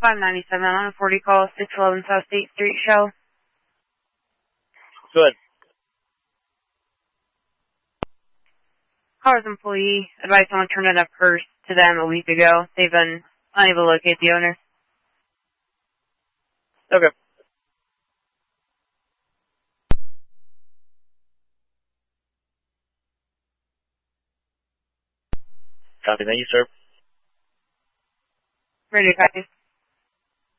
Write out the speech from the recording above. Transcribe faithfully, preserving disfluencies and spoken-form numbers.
five ninety-seven on a forty call, six eleven South State Street, Shell. Good. Car's employee advised someone turned in a purse to them a week ago. They've been unable to locate the owner. Okay. Copy. Thank you, sir. Ready to copy.